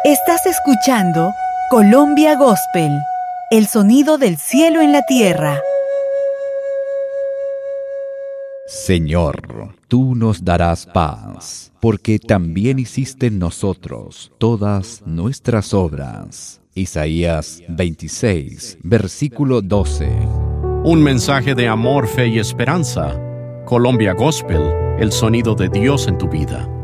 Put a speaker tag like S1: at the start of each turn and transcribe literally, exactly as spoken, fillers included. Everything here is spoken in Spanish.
S1: Estás escuchando Colombia Gospel, el sonido del cielo en la tierra.
S2: Señor, tú nos darás paz, porque también hiciste en nosotros todas nuestras obras. Isaías veintiséis, versículo doce.
S3: Un mensaje de amor, fe y esperanza. Colombia Gospel, el sonido de Dios en tu vida.